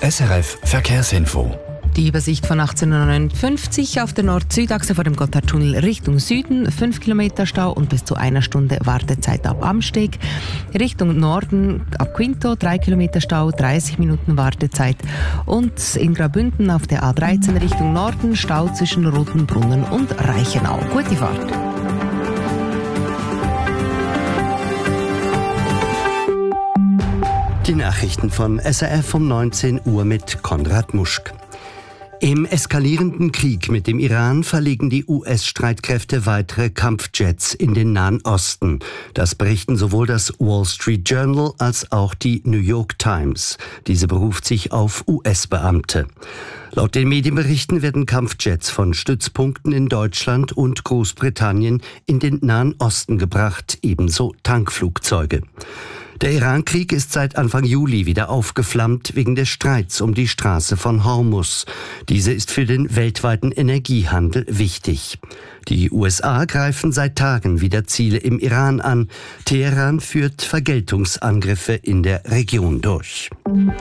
SRF Verkehrsinfo. Die Übersicht von 18:59 Uhr auf der Nord-Süd-Achse vor dem Gotthardtunnel Richtung Süden. 5 Kilometer Stau und bis zu 1 Stunde Wartezeit ab Amsteg. Richtung Norden ab Quinto 3 Kilometer Stau, 30 Minuten Wartezeit. Und in Graubünden auf der A13 Richtung Norden Stau zwischen Rotenbrunnen und Reichenau. Gute Fahrt. Die Nachrichten von SRF um 19 Uhr mit Konrad Muschk. Im eskalierenden Krieg mit dem Iran verlegen die US-Streitkräfte weitere Kampfjets in den Nahen Osten. Das berichten sowohl das Wall Street Journal als auch die New York Times. Diese beruft sich auf US-Beamte. Laut den Medienberichten werden Kampfjets von Stützpunkten in Deutschland und Großbritannien in den Nahen Osten gebracht, ebenso Tankflugzeuge. Der Iran-Krieg ist seit Anfang Juli wieder aufgeflammt wegen des Streits um die Straße von Hormuz. Diese ist für den weltweiten Energiehandel wichtig. Die USA greifen seit Tagen wieder Ziele im Iran an. Teheran führt Vergeltungsangriffe in der Region durch.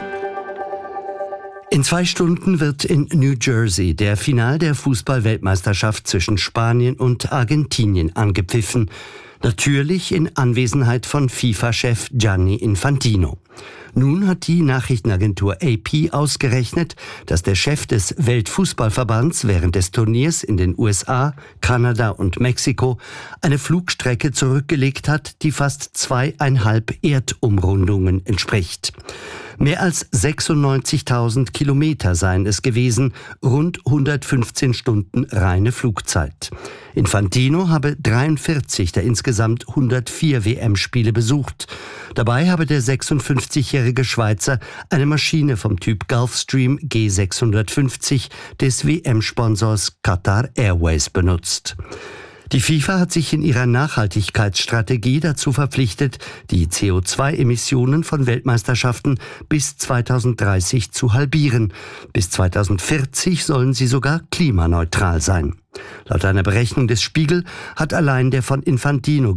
In 2 Stunden wird in New Jersey der Final der Fußball-Weltmeisterschaft zwischen Spanien und Argentinien angepfiffen. Natürlich in Anwesenheit von FIFA-Chef Gianni Infantino. Nun hat die Nachrichtenagentur AP ausgerechnet, dass der Chef des Weltfußballverbands während des Turniers in den USA, Kanada und Mexiko eine Flugstrecke zurückgelegt hat, die fast 2,5 Erdumrundungen entspricht. Mehr als 96.000 Kilometer seien es gewesen, rund 115 Stunden reine Flugzeit. Infantino habe 43 der insgesamt 104 WM-Spiele besucht. Dabei habe der 56-jährige Schweizer eine Maschine vom Typ Gulfstream G650 des WM-Sponsors Qatar Airways benutzt. Die FIFA hat sich in ihrer Nachhaltigkeitsstrategie dazu verpflichtet, die CO2-Emissionen von Weltmeisterschaften bis 2030 zu halbieren. Bis 2040 sollen sie sogar klimaneutral sein. Laut einer Berechnung des Spiegel hat allein der von Infantino